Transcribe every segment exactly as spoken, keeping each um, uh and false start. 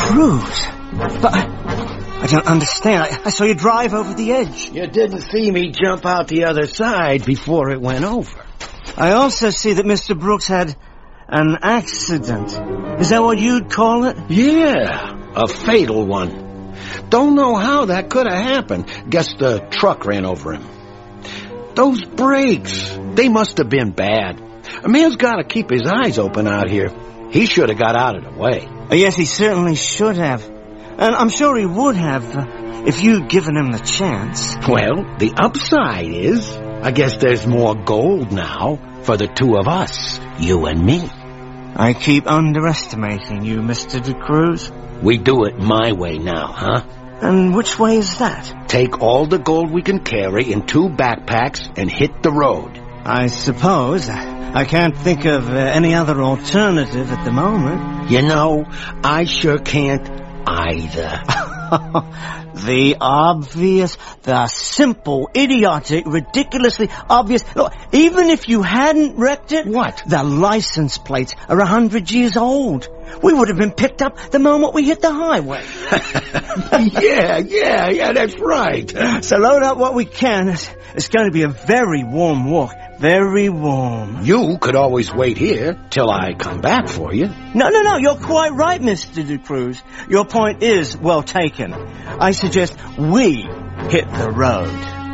Cruz? But I, I don't understand. I, I saw you drive over the edge. You didn't see me jump out the other side before it went over. I also see that Mister Brooks had an accident. Is that what you'd call it? Yeah, a fatal one. Don't know how that could have happened. Guess the truck ran over him. Those brakes, they must have been bad. A man's got to keep his eyes open out here. He should have got out of the way. Yes, he certainly should have. And I'm sure he would have uh, if you'd given him the chance. Well, the upside is, I guess there's more gold now for the two of us, you and me. I keep underestimating you, Mister De Cruz. We do it my way now, huh? And which way is that? Take all the gold we can carry in two backpacks and hit the road. I suppose. I can't think of uh, any other alternative at the moment. You know, I sure can't either. The obvious, the simple, idiotic, ridiculously obvious. Look, even if you hadn't wrecked it... What? The license plates are a hundred years old. We would have been picked up the moment we hit the highway. yeah, yeah, yeah, that's right. So load up what we can. It's, it's going to be a very warm walk. Very warm. You could always wait here till I come back for you. No, no, no, you're quite right, Mister De Cruz. Your point is well taken. I suggest we hit the road.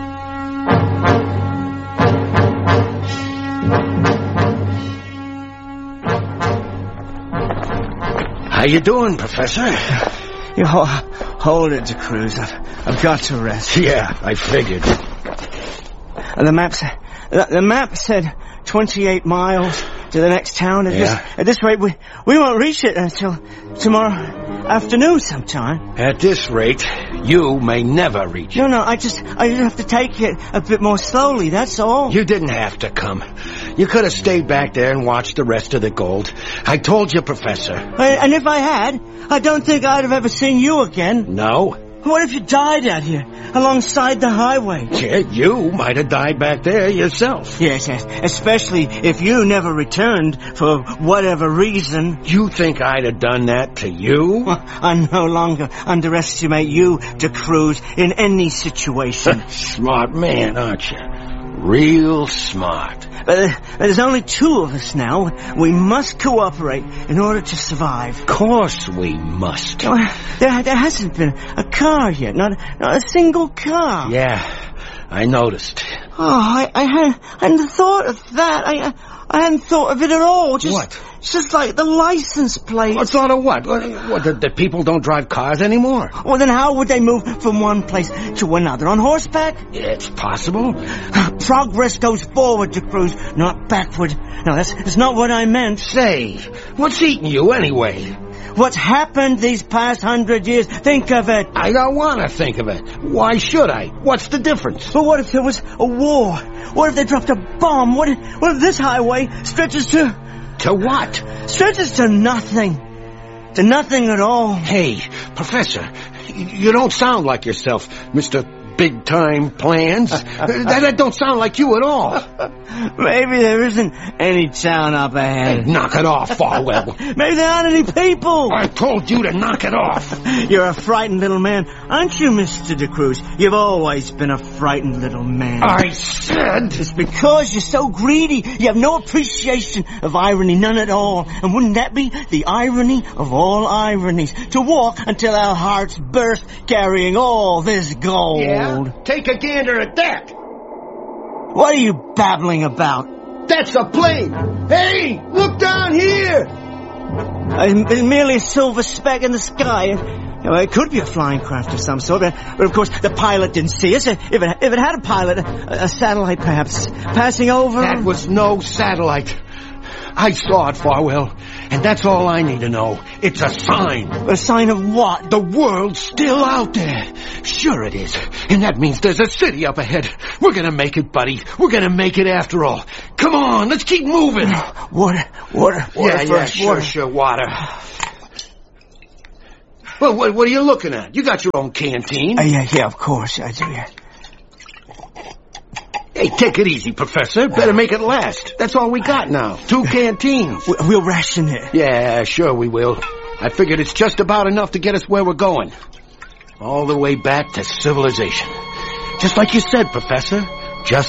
How you doing, Professor? You ho- hold it, De Cruz. I've, I've got to rest. Yeah, I figured. Uh, the map said, the, the map said twenty-eight miles to the next town. At, yeah. this, at this rate, we we won't reach it until tomorrow afternoon sometime. At this rate, you may never reach it. No, no, I just I just have to take it a bit more slowly. That's all. You didn't have to come. You could have stayed back there and watched the rest of the gold. I told you, Professor. And if I had, I don't think I'd have ever seen you again. No? What if you died out here, alongside the highway? Yeah, you might have died back there yourself. Yes, yes, especially if you never returned for whatever reason. You think I'd have done that to you? I no longer underestimate you, De Cruz, in any situation. Smart man, aren't you? Real smart. Uh, there's only two of us now. We must cooperate in order to survive. Of course we must. Uh, there, there hasn't been a car yet, not, not a single car. Yeah, I noticed. Oh, I, I, had, I hadn't thought of that. I, I hadn't thought of it at all. Just, what? Just like the license plate. What thought of what? What, what the, the people don't drive cars anymore? Well, then how would they move from one place to another? On horseback? It's possible. Progress goes forward, De Cruz, not backward. No, that's, that's not what I meant. Say, what's eating you anyway? What's happened these past hundred years? Think of it. I don't want to think of it. Why should I? What's the difference? But what if there was a war? What if they dropped a bomb? What if, what if this highway stretches to... To what? Stretches to nothing. To nothing at all. Hey, Professor, you don't sound like yourself, Mister Big-time plans. that, that don't sound like you at all. Maybe there isn't any town up ahead. Hey, knock it off, Farwell. Maybe there aren't any people. I told you to knock it off. You're a frightened little man, aren't you, Mister De Cruz? You've always been a frightened little man. I said... It's because you're so greedy. You have no appreciation of irony, none at all. And wouldn't that be the irony of all ironies? To walk until our hearts burst, carrying all this gold. Yeah? Take a gander at that. What are you babbling about? That's a plane. Hey, look down here. Uh, it's merely a silver speck in the sky. You know, it could be a flying craft of some sort, but, but of course the pilot didn't see us. If it, if it had a pilot, a, a satellite perhaps, passing over... That was no satellite. I saw it, Farwell, and that's all I need to know. It's a sign. A sign of what? The world's still out there. Sure it is. And that means there's a city up ahead. We're gonna make it, buddy. We're gonna make it after all. Come on, let's keep moving. Water, water, water yeah, first, yeah, sure, water. sure, water. Well, what, what are you looking at? You got your own canteen. Uh, yeah, yeah, of course I do, yeah. Hey, take it easy, Professor. Better make it last. That's all we got now. Two canteens. We'll ration it. Yeah, sure we will. I figured it's just about enough to get us where we're going. All the way back to civilization. Just like you said, Professor.